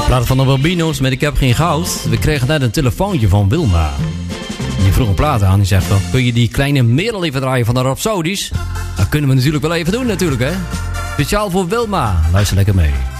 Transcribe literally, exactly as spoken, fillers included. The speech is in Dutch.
Plaat van de Balbino's met Ik heb geen goud. We kregen net een telefoontje van Wilma. Die vroeg een plaat aan. Die zegt van, kun je die kleine merel even draaien van de Rhapsodies? Dat kunnen we natuurlijk wel even doen natuurlijk, hè. Speciaal voor Wilma. Luister lekker mee.